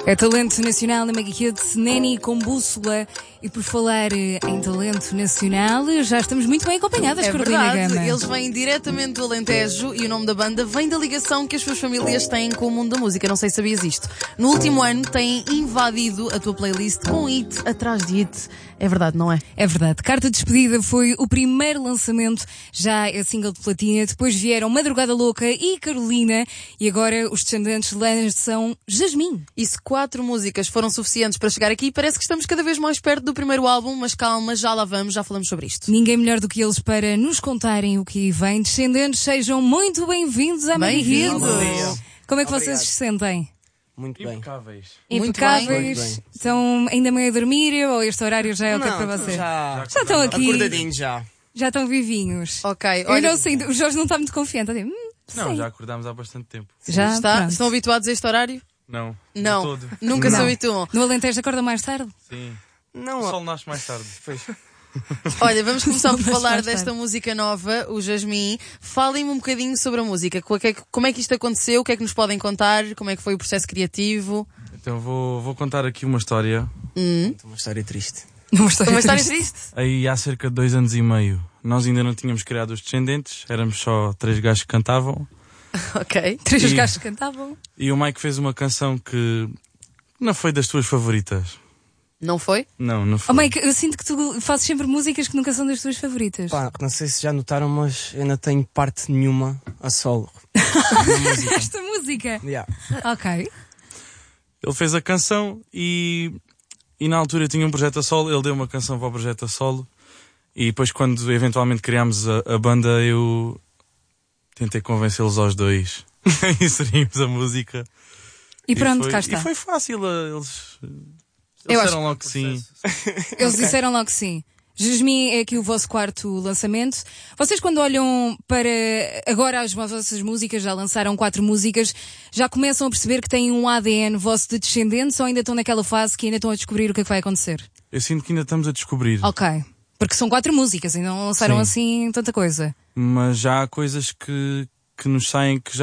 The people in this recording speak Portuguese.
É talento nacional na Mega Hits, Neni com Bússola. E por falar em talento nacional, já estamos muito bem acompanhadas, Carolina Gama. Eles vêm diretamente do Alentejo e o nome da banda vem da ligação que as suas famílias têm com o mundo da música. Não sei se sabias isto. No último ano têm invadido a tua playlist com hit atrás de hit. É verdade, não é? É verdade. Carta de Despedida foi o primeiro lançamento, já é single de platina. Depois vieram Madrugada Louca e Carolina. E agora os descendentes lançam Jasmim. E se 4 músicas foram suficientes para chegar aqui, parece que estamos cada vez mais perto do primeiro álbum, mas calma, já lá vamos, já falamos sobre isto. Ninguém melhor do que eles para nos contarem o que aí vem. Descendentes, sejam muito bem-vindos à Mega Hits. Como é que vocês se sentem? Muito bem. Muito Impecáveis. bem. Estão ainda meio a dormir ou este horário já é o que é para vocês? Já estão aqui. acordadinhos já. Já estão vivinhos. Ok, Eu não sei, o Jorge não está muito confiante. Eu digo, Não, sei. já acordámos há bastante tempo. Já, pronto. Estão habituados a este horário? Não. Não. De todo. Nunca se Não. habituam. No Alentejo acorda mais tarde? Sim. Não, O sol nasce mais tarde. Olha, vamos começar por Mas falar mais desta tarde. música nova, o Jasmim. Falem-me um bocadinho sobre a música. Como é que isto aconteceu? O que é que nos podem contar? Como é que foi o processo criativo? Então vou contar aqui uma história. uma história triste. Uma Uma história triste? Aí há cerca de 2 anos e meio. Nós ainda não tínhamos criado os Descendentes. Éramos só 3 gajos que cantavam. Ok. Três E- gajos cantavam. E o Mike fez uma canção que não foi das tuas favoritas. Não foi? Não foi. Oh Mike, eu sinto que tu fazes sempre músicas que nunca são das tuas favoritas. Pá, não sei se já notaram, mas eu não tenho parte nenhuma a solo. Na música. Esta música. Yeah. Ok. Ele fez a canção e na altura tinha um projeto a solo. Ele deu uma canção para o projeto a solo. E depois, quando eventualmente criámos a banda, eu tentei convencê-los aos dois a inserirmos a música. E pronto, foi, cá está. E foi fácil. Eles Eu acho disseram logo que sim. Eles disseram logo que sim. Jasmim é aqui o vosso quarto lançamento. Vocês quando olham para agora as vossas músicas, já lançaram 4 músicas, já começam a perceber que têm um ADN vosso de descendentes ou ainda estão naquela fase que ainda estão a descobrir o que é que vai acontecer? Eu sinto que ainda estamos a descobrir. Ok. Porque são 4 músicas e não lançaram Sim. assim tanta coisa. Mas já há coisas que nos saem que já